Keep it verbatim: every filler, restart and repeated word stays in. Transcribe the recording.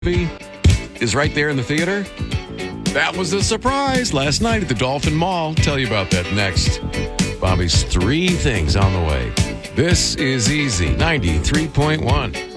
is right there in the theater. That was a surprise last night at the Dolphin Mall. Tell you about that next. Bobby's three things on the way. This is Easy ninety-three point one.